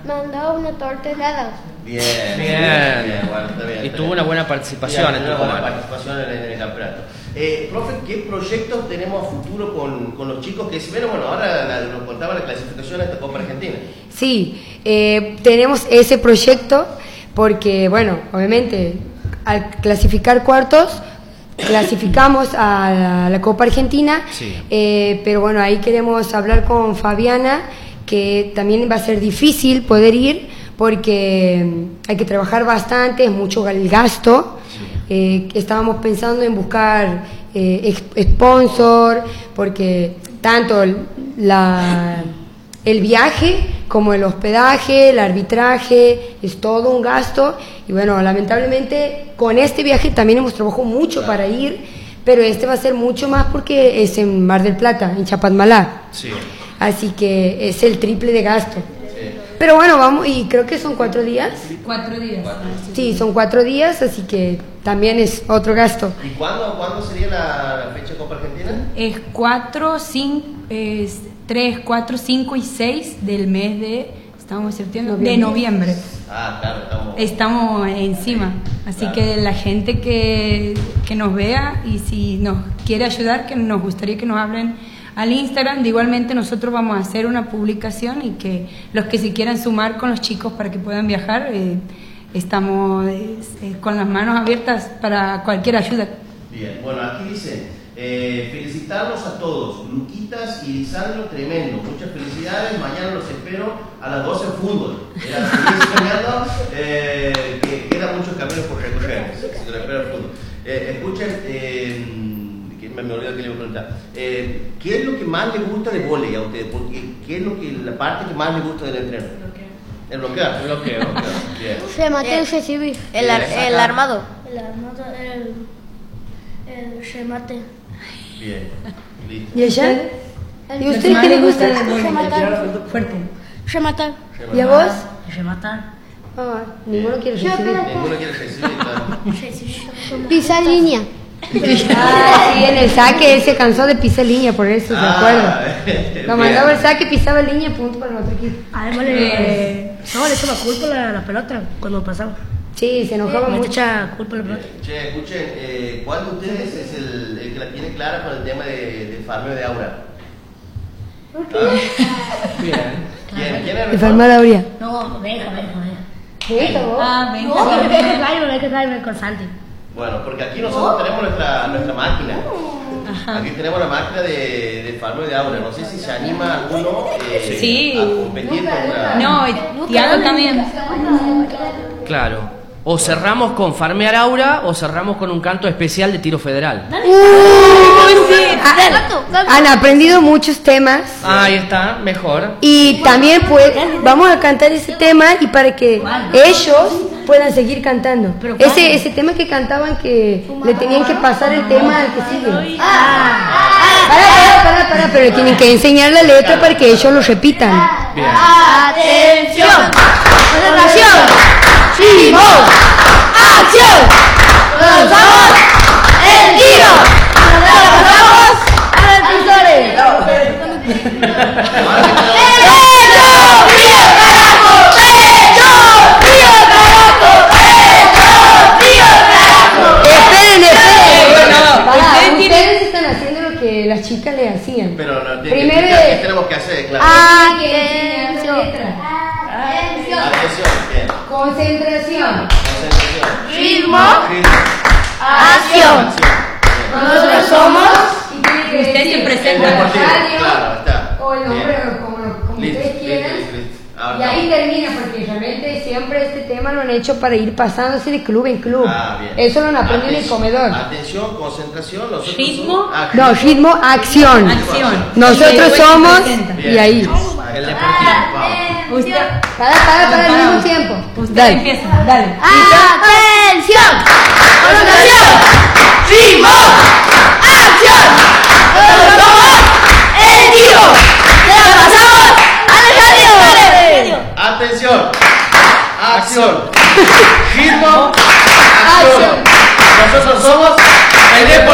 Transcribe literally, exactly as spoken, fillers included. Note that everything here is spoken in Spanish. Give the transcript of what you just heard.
mandó una torta helada. Bien, Bien. bien, bien, bueno, está bien. Y está tuvo bien. una buena participación Sí, en una Tucumán. buena participación en el, en el campeonato. Eh, profe, ¿qué proyectos tenemos a futuro con, con los chicos que se ven? Bueno, ahora la, nos contaba la clasificación a esta Copa Argentina. Sí, eh, tenemos ese proyecto porque, bueno, obviamente, al clasificar cuartos, clasificamos a la, la Copa Argentina, Sí. eh, pero bueno, ahí queremos hablar con Fabiana, que también va a ser difícil poder ir porque hay que trabajar bastante, es mucho el gasto. Eh, estábamos pensando en buscar eh, sponsor, porque tanto la, el viaje como el hospedaje, el arbitraje, es todo un gasto. Y bueno, lamentablemente con este viaje también hemos trabajado mucho Claro. para ir, pero este va a ser mucho más porque es en Mar del Plata, en Chapadmalá. Sí. Así que es el triple de gasto. Sí. Pero bueno, vamos, y creo que son cuatro días. Cuatro días. Sí, son cuatro días, así que también es otro gasto. ¿Y cuándo, cuándo sería la, la fecha de Copa Argentina? Es cuatro, cinco, es tres, cuatro, cinco y seis del mes de, estamos en septiembre, de noviembre. Ah, claro, estamos... Estamos encima, así Claro. que la gente que, que nos vea y si nos quiere ayudar, que nos gustaría que nos hablen al Instagram. De igualmente nosotros vamos a hacer una publicación y que los que se quieran sumar con los chicos para que puedan viajar, eh, estamos eh, eh, con las manos abiertas para cualquier ayuda. Bien, bueno, aquí dice, eh, felicitarlos a todos, Luquitas y Lisandro, tremendo, muchas felicidades, mañana los espero a las doce en fútbol. Era, seguir soñando, eh, que quedan muchos caminos por recorrer, se los espero al fútbol. Eh, escuchen, eh, que me, me olvidé que le iba a preguntar, eh, ¿qué es lo que más les gusta de vóley a ustedes? Porque, ¿qué es lo que, la parte que más les gusta del entreno? El bloquear. El bloqueo, el bloqueo. Bien. Remate y recibir. El, ar- el armado. El armado, el, el remate. Bien, listo. ¿Y ella? ¿Y a Lo usted que qué más le le gusta? gusta del Rematar. Fuerte. Rematar. ¿Y a vos? Rematar. Ah, ninguno quiere recibir. Ninguno quiere recibir, claro. Pisar línea. Ah, sí, en el saque él se cansó de pisar línea, por eso, ¿se Ah, acuerda? bien. Lo mandaba el saque, pisaba línea, punto para el otro equipo. Además, le, no, le echaba culpa a la, la pelota cuando pasaba. Sí, se enojaba Me mucho. echa culpa a la pelota. Che, escuchen, eh, ¿cuál de ustedes es el, el que la tiene clara con el tema de, de farmeo de aura? Ah, Bien. ¿Quién, ¿Quién es El farmar la Aurea. No, deja, deja, deja. ¿Qué vos? Ah, venga. No, deja que traigo, deja que traigo con Santi. Bueno, porque aquí nosotros tenemos nuestra, nuestra máquina. Aquí tenemos la máquina de, de farmeo de aura. No sé si se anima alguno eh, Sí. a competir contra... No, y Tiago también. Claro. O cerramos con farmear aura o cerramos con un canto especial de tiro federal. Ah, han aprendido muchos temas Ahí está, mejor. y también pues vamos a cantar ese tema y para que ellos puedan seguir cantando. Ese ese tema que cantaban que le tenían que pasar el tema al que sigue. Para, para, para, para, pero le tienen que enseñar la letra para que ellos lo repitan. Bien. Atención. Concentración. ¡Chimo! ¡Acción! ¡Lanzamos el tiro! ¡Nos pasamos a los pistores! ¡Pecho! ¡Río carajo! ¡Pecho! ¡Río carajo! ¡Pecho! ¡Río carajo! Esperen, esperen. Bueno, Pará, ustedes tienen- ustedes están haciendo lo que las chicas le hacían. Pero no, tiene que Primero explicar qué es- tenemos que hacer, claro. Atención. Atención, bien. Concentración. Concentración. Ritmo. Ritmo. Acción. Acción. Bien. Nosotros somos. Y tiene que Usted decir se presenta El la deportivo, radio, claro, está. o el nombre, Bien. o como, como Listo, ustedes listo, quieran. listo, listo. Ahora Y ahí está. termina, porque realmente siempre este tema lo han hecho para ir pasándose de club en club. Ah, bien. Eso lo han aprendido en el Atención, comedor. Atención, concentración. Nosotros Ritmo. somos- ah, No, ritmo, acción. Acción. Nosotros Y después se somos. presenta. Y ahí. El deportivo. Vamos. Usted, Para, para, para al mismo tiempo. usted Dale. empieza. Dale. Atención. Concentración. Ritmo. Acción. Nosotros somos el tiro. Se la pasamos al estadio. Atención. Acción. Ritmo. Acción. Nosotros somos el deportivo.